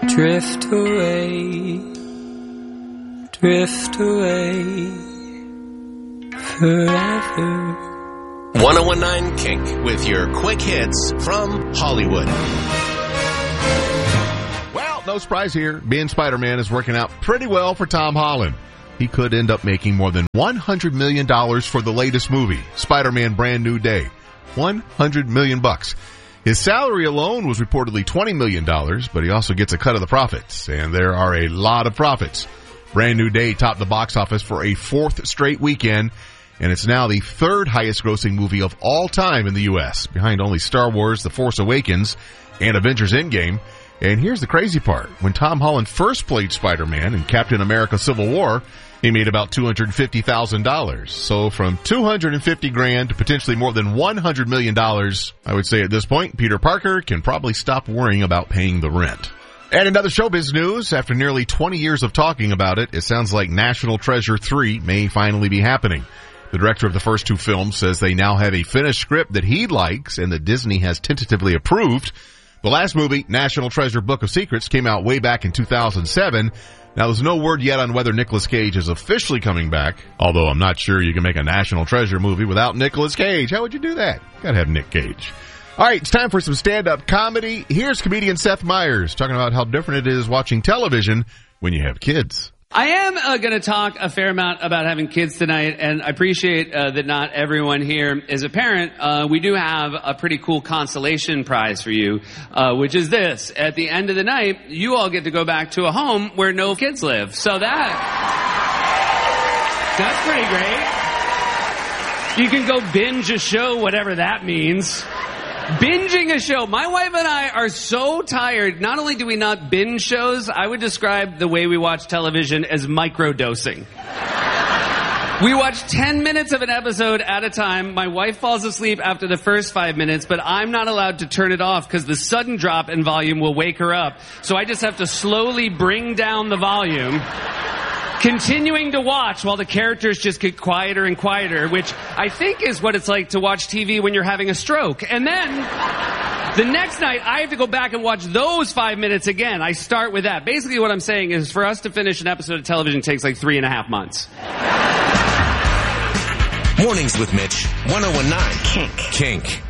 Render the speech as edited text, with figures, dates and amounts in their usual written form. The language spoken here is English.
Drift away forever. 1019 Kink with your quick hits from Hollywood. Well, no surprise here. Being Spider-Man is working out pretty well for Tom Holland. He could end up making more than $100 million for the latest movie, Spider-Man Brand New Day. $100 million. His salary alone was reportedly $20 million, but he also gets a cut of the profits, and there are a lot of profits. Brand New Day topped the box office for a fourth straight weekend, and it's now the third highest grossing movie of all time in the U.S., behind only Star Wars The Force Awakens and Avengers Endgame. And here's the crazy part. When Tom Holland first played Spider-Man in Captain America Civil War, he made about $250,000. So from $250,000 to potentially more than $100 million, I would say at this point, Peter Parker can probably stop worrying about paying the rent. And another showbiz news, after nearly 20 years of talking about it, it sounds like National Treasure 3 may finally be happening. The director of the first two films says they now have a finished script that he likes and that Disney has tentatively approved. The last movie, National Treasure Book of Secrets, came out way back in 2007. Now, there's no word yet on whether Nicolas Cage is officially coming back, although I'm not sure you can make a National Treasure movie without Nicolas Cage. How would you do that? Gotta have Nick Cage. All right, it's time for some stand-up comedy. Here's comedian Seth Meyers talking about how different it is watching television when you have kids. I am going to talk a fair amount about having kids tonight, and I appreciate that not everyone here is a parent. We do have a pretty cool consolation prize for you, which is this. At the end of the night, you all get to go back to a home where no kids live. So that's pretty great. You can go binge a show, whatever that means. Binging a show. My wife and I are so tired. Not only do we not binge shows, I would describe the way we watch television as microdosing. We watch 10 minutes of an episode at a time. My wife falls asleep after the first 5 minutes, but I'm not allowed to turn it off because the sudden drop in volume will wake her up. So I just have to slowly bring down the volume, continuing to watch while the characters just get quieter and quieter, which I think is what it's like to watch TV when you're having a stroke. And then the next night, I have to go back and watch those 5 minutes again. I start with that. Basically, what I'm saying is for us to finish an episode of television takes like 3.5 months. Mornings with Mitch, 1019 Kink.